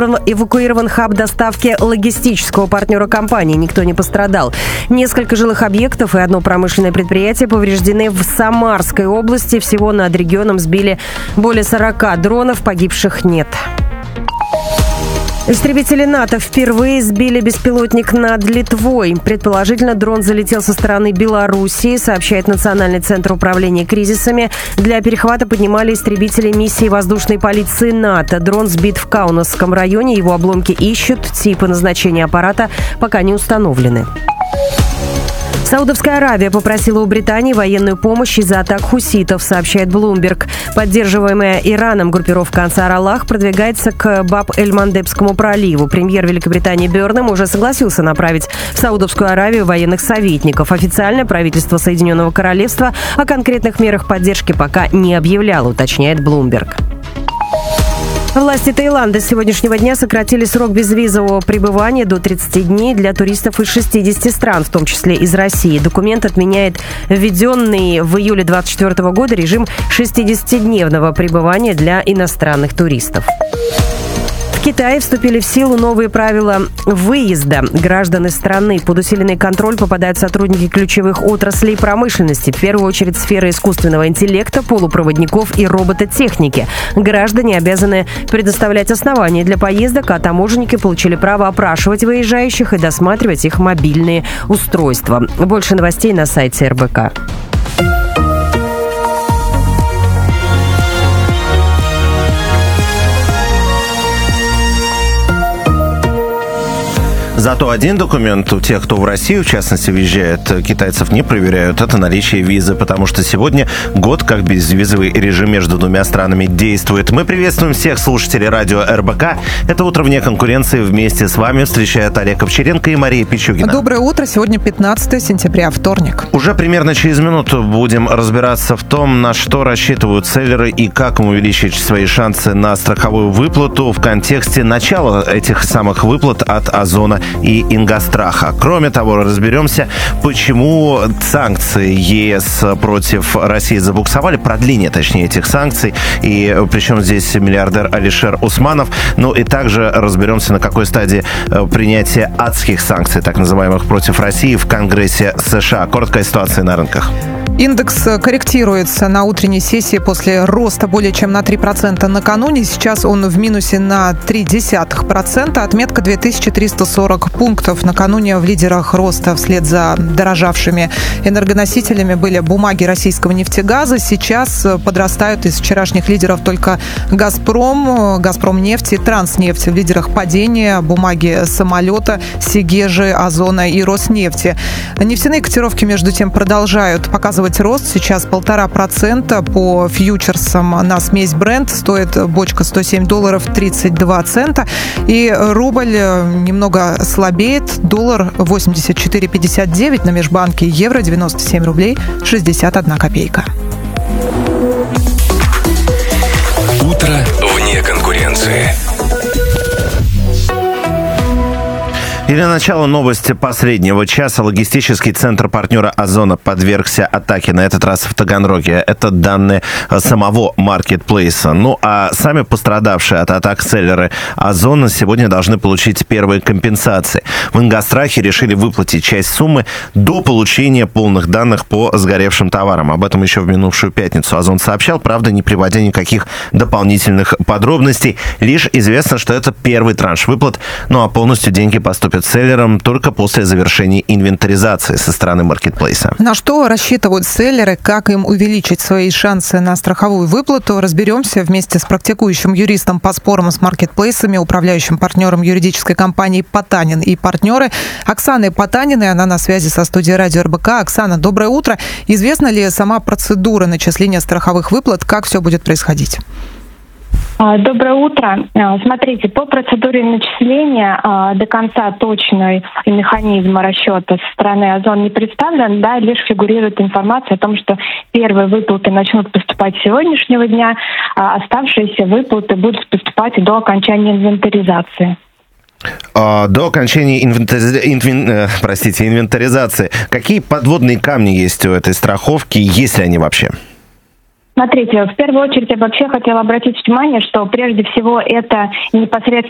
Эвакуирован хаб доставки логистического партнера компании. Никто не пострадал. Несколько жилых объектов и одно промышленное предприятие повреждены в Самарской области. Всего над регионом сбили более 40 дронов. Погибших нет. Истребители НАТО впервые сбили беспилотник над Литвой. Предположительно, дрон залетел со стороны Белоруссии, сообщает Национальный центр управления кризисами. Для перехвата поднимали истребители миссии воздушной полиции НАТО. Дрон сбит в Каунасском районе. Его обломки ищут. Типы назначения аппарата пока не установлены. Саудовская Аравия попросила у Британии военную помощь из-за атак хуситов, сообщает Bloomberg. Поддерживаемая Ираном группировка Ансар Аллах продвигается к Баб-эль-Мандебскому проливу. Премьер Великобритании Бёрнем уже согласился направить в Саудовскую Аравию военных советников. Официально правительство Соединенного Королевства о конкретных мерах поддержки пока не объявляло, уточняет Bloomberg. Власти Таиланда с сегодняшнего дня сократили срок безвизового пребывания до 30 дней для туристов из 60 стран, в том числе из России. Документ отменяет введенный в июле 2024 года режим 60-дневного пребывания для иностранных туристов. В Китае вступили в силу новые правила выезда граждан из страны. Под усиленный контроль попадают сотрудники ключевых отраслей промышленности, в первую очередь сферы искусственного интеллекта, полупроводников и робототехники. Граждане обязаны предоставлять основания для поездок, а таможенники получили право опрашивать выезжающих и досматривать их мобильные устройства. Больше новостей на сайте РБК. Зато один документ у тех, кто в Россию, в частности, въезжает, китайцев не проверяют, это наличие визы, потому что сегодня год как безвизовый режим между двумя странами действует. Мы приветствуем всех слушателей радио РБК. Это «Утро вне конкуренции». Вместе с вами встречают Олег Овчаренко и Мария Пичугина. Доброе утро. Сегодня 15 сентября, вторник. Уже примерно через минуту будем разбираться в том, на что рассчитывают селлеры и как им увеличить свои шансы на страховую выплату в контексте начала этих самых выплат от Озона и Ингостраха. Кроме того, разберемся, почему санкции ЕС против России забуксовали, продление, точнее, этих санкций, и причем здесь миллиардер Алишер Усманов. Ну и также разберемся, на какой стадии принятия адских санкций, так называемых, против России в Конгрессе США. Короткая ситуация на рынках. Индекс корректируется на утренней сессии после роста более чем на 3% накануне. Сейчас он в минусе на 0,3%. Отметка 2340 пунктов. Накануне в лидерах роста вслед за дорожавшими энергоносителями были бумаги российского нефтегаза. Сейчас подрастают из вчерашних лидеров только «Газпром», «Газпромнефть» и «Транснефть». В лидерах падения бумаги самолета, «Сигежи», «Озона» и «Роснефти». Нефтяные котировки, между тем, продолжают показывать рост. Сейчас 1,5% по фьючерсам на смесь Brent. Стоит бочка $107 32 цента. И рубль немного слабеет. Доллар 84,59 на межбанке. Евро 97 рублей 61 копейка. Утро вне конкуренции. И для начала новости последнего часа. Логистический центр партнера Озона подвергся атаке, на этот раз в Таганроге. Это данные самого маркетплейса. Ну а сами пострадавшие от атак селлеры Озона сегодня должны получить первые компенсации. В Ингострахе решили выплатить часть суммы до получения полных данных по сгоревшим товарам. Об этом еще в минувшую пятницу Озон сообщал, правда, не приводя никаких дополнительных подробностей. Лишь известно, что это первый транш выплат, ну а полностью деньги поступят селлерам только после завершения инвентаризации со стороны маркетплейса. На что рассчитывают селлеры, как им увеличить свои шансы на страховую выплату, разберемся вместе с практикующим юристом по спорам с маркетплейсами, управляющим партнером юридической компании «Потанин и партнеры» Оксаной Потаниной. Она на связи со студией радио РБК. Оксана, доброе утро. Известна ли сама процедура начисления страховых выплат? Как все будет происходить? Доброе утро. Смотрите, по процедуре начисления до конца точный механизм расчета со стороны Озон не представлен, да, лишь фигурирует информация о том, что первые выплаты начнут поступать с сегодняшнего дня, а оставшиеся выплаты будут поступать до окончания инвентаризации. До окончания инвентаризации. Какие подводные камни есть у этой страховки, есть ли они вообще? Смотрите, в первую очередь я вообще хотела обратить внимание, что прежде всего это непосредственно